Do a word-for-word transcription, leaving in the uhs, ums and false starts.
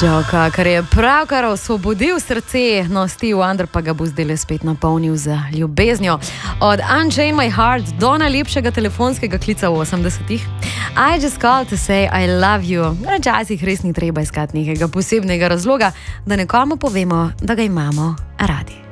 Joka, kar je pravkar osvobodil srce, no Steve Wonder pa ga bo zdaj spet napolnil z ljubeznijo. Od Unchain My Heart do najlepšega telefonskega klica v osemdesetih. I just called to say I love you. Včasih res ni treba iskati nekega posebnega razloga, da nekomu povemo, da ga imamo radi.